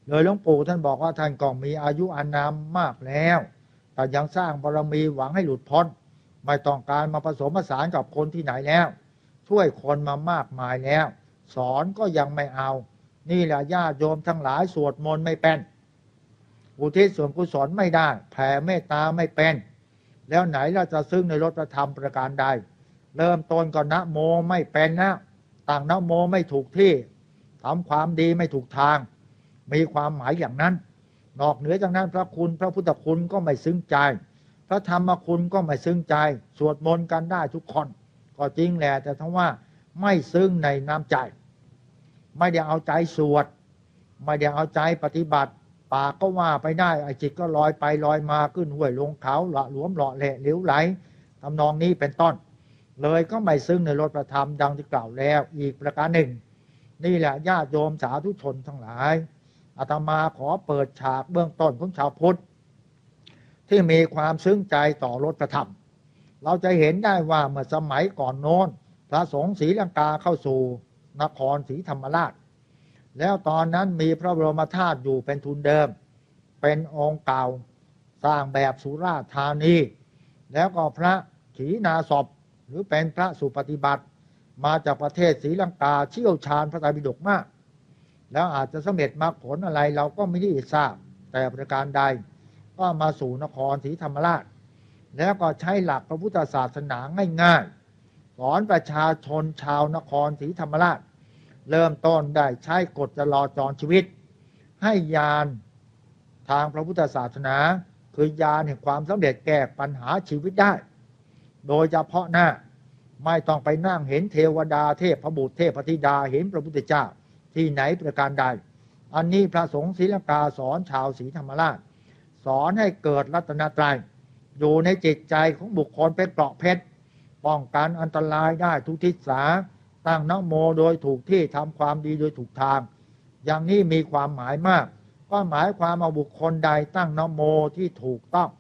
เลยหลวงปู่ท่านบอกว่าท่านก็มีอายุอานามมากแล้วแต่ยังสร้างบารมีหวังให้หลุดพ้นไม่ต้องการมาผสมผสานกับคนที่ไหนแล้วช่วยคนมามากมายแล้วสอนก็ยังไม่เอานี่แหละญาติโยมทั้งหลายสวดมนต์ไม่เป็นอุทิศส่วนกุศลไม่ได้แผ่เมตตาไม่เป็นแล้วไหนเราจะซึ้งในรสธรรมประการใดเริ่มต้นก็นะโมไม่เป็นนะตั้งนะโมไม่ถูกที่ทำความดีไม่ถูกทางมีความหมายอย่างนั้นนอกเหนือจากนั้นพระคุณพระพุทธคุณก็ไม่ซึ้งใจพระธรรมคุณก็ไม่ซึ้งใจสวดมนต์กันได้ทุกคนก็จริงแหละแต่ทั้งว่าไม่ซึ้งในน้ำใจไม่ได้เอาใจสวดไม่ได้เอาใจปฏิบัติปากก็ว่าไปได้ไอ้จิตก็ลอยไปลอยมาขึ้นห้วยลงเขาหละหลวมหล่อแหละเหลวไหลทำนองนี้เป็นต้นเลยก็ไม่ซึ้งในรสธรรมดังที่กล่าวแล้วอีกประการหนึ่งนี่แหละญาติโยมสาธุชนทั้งหลายอาตมาขอเปิดฉากเบื้องต้นของชาวพุทธที่มีความซึ้งใจต่อรสธรรมเราจะเห็นได้ว่าเมื่อสมัยก่อนโน้นพระสงฆ์ศรีลังกาเข้าสู่นครศรีธรรมราชแล้วตอนนั้นมีพระบรมธาตุอยู่เป็นทุนเดิมเป็นองค์เก่าสร้างแบบสุราษฎร์ธานีแล้วก็พระขีณาสพหรือเป็นพระสุปฏิบัติมาจากประเทศศรีลังกาเชี่ยวชาญพระไตรปิฎกมากแล้วอาจจะสำเร็จมรรคผลอะไรเราก็ไม่ได้ทราบแต่ประการใดก็มาสู่นครศรีธรรมราชแล้วก็ใช้หลักพระพุทธศาสนาง่ายๆสอนประชาชนชาวนครศรีธรรมราชเริ่มต้นได้ใช้กฎจราจรชีวิตให้ญาณทางพระพุทธศาสนาคือญาณแห่งความสำเร็จแก้ปัญหาชีวิตได้โดยเฉพาะหน้าไม่ต้องไปนั่งเห็นเทวดาเทพบุตรเทพธิดาเห็นพระพุทธเจ้าที่ไหนประการใดอันนี้พระสงฆ์ศรีลังกาสอนชาวศรีธรรมราชสอนให้เกิดรัตนตรัยอยู่ในจิตใจของบุคคลเป็นเกราะเพชรป้องกันอันตรายได้ทุกทิศสาตั้งนะโมโดยถูกที่ทำความดีโดยถูกทางอย่างนี้มีความหมายมากก็หมายความว่าบุคคลใดตั้งนะโมที่ถูกต้อง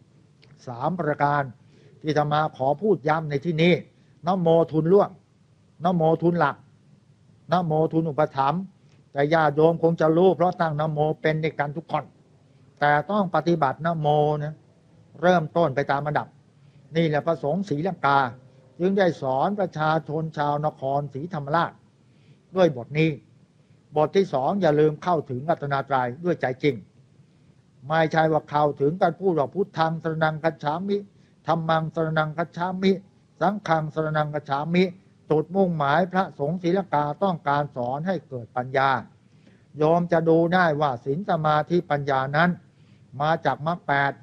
3ประการที่ธรรมาขอพูดย้ำในที่นี้นะโมทุนล่วงนะโมทุนหลักนะโมทุนอุปถัมภ์แต่ญาติโยมคงจะรู้เพราะตั้งนะโมเป็นในกันทุกคนแต่ต้องปฏิบัตินะโมนะเริ่มต้นไปตามระดับนี่แหละพระสงฆ์ศรีลังกาจึงได้สอนประชาชนชาวนครศรีธรรมราชด้วยบทนี้บทที่2อย่าลืมเข้าถึงรัตนตรัยด้วยใจจริงไม่ใช่ว่าเข้าถึงการพูดว่าพุทธังสรณังคัจฉามิธัมมังสรณังคัจฉามิสังฆังสรณังคัจฉามิจุดมุ่งหมายพระสงฆ์ศรีลังกาต้องการสอนให้เกิดปัญญาโยมจะดูได้ว่าศีลสมาธิปัญญานั้นมาจากมรรค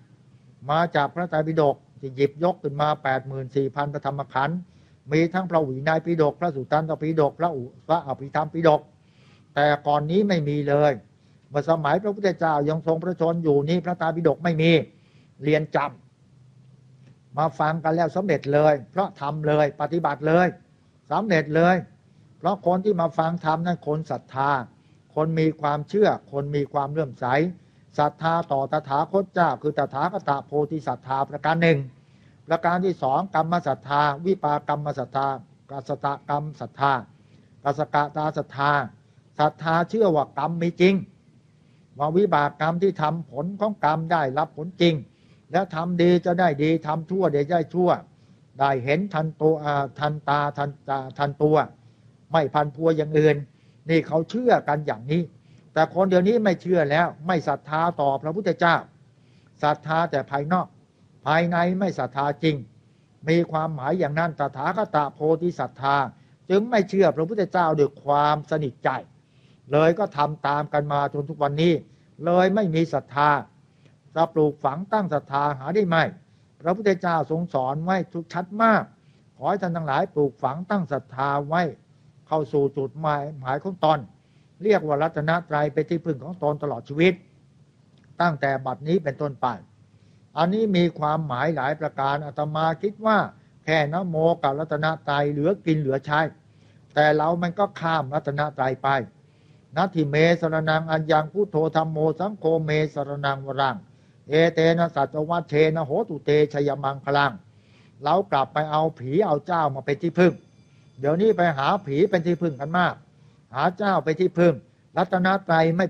8มาจากพระไตรปิฎกที่หยิบยกขึ้นมา 84,000 พระธรรมขันธ์มีทั้งพระวินัยปิฎกพระสุตตันตปิฎกพระอภิธรรมปิฎกแต่ก่อนนี้ไม่มีเลยเมื่อสมัยพระพุทธเจ้ายังทรงพระชนอยู่นี้พระไตรปิฎกไม่มีเรียนจำมาฟังกันแล้วสำเร็จเลยเพราะทำเลยปฏิบัติเลยสำเร็จเลยเพราะคนที่มาฟังธรรมนั้นคนศรัทธาคนมีความเชื่อคนมีความเลื่อมใสศรัทธาต่อตถาคตเจ้าคือตถาคตโพธิศรัทธาประการหนึ่งประการที่2กรรมศรัทธาวิปากรรมศรัทธากัสสตกรรมศรัทธากัสสกตาศรัทธาศรัทธาเชื่อว่ากรรมมีจริงว่าวิบากกรรมที่ทำผลของกรรมได้รับผลจริงแล้วทำดีจะได้ดีทำชั่วได้ชั่วได้เห็นทันตัวทันตาทันตัวไม่พันพัวอย่างอื่นนี่เขาเชื่อกันอย่างนี้แต่คนเดี๋ยวนี้ไม่เชื่อแล้วไม่ศรัทธาต่อพระพุทธเจ้าศรัทธาแต่ภายนอกภายในไม่ศรัทธาจริงมีความหมายอย่างนั้นตถาคตโพธิศรัทธาจึงไม่เชื่อพระพุทธเจ้าด้วยความสนิทใจเลยก็ทำตามกันมาจนทุกวันนี้เลยไม่มีศรัทธาจะปลูกฝังตั้งศรัทธาหาได้ไหมพระพุทธเจ้าทรงสอนไว้ทุกชัดมากขอให้ท่านทั้งหลายปลูกฝังตั้งศรัทธาไว้เข้าสู่จุดหมายของตนเรียกว่ารัตนตรัยเป็นที่พึ่งของตนตลอดชีวิตตั้งแต่บัดนี้เป็นต้นไปอันนี้มีความหมายหลายประการอาตมาคิดว่าแค่นะโมกับรัตนตรัยเหลือกินเหลือใช้แต่เรามันก็ข้ามรัตนตรัยไปนัตถิเมสรนังอัญญังพุทโธธัมโมสังโฆเมสรนังวรังเอเตนะสัจวัตเทนะโหตุเตชยมังคลังเรากลับไปเอาผีเอาเจ้ามาเป็นที่พึ่งเดี๋ยวนี้ไปหาผีเป็นที่พึ่งกันมากหาเจ้าไปที่พึ่งรัตนตรัยไม่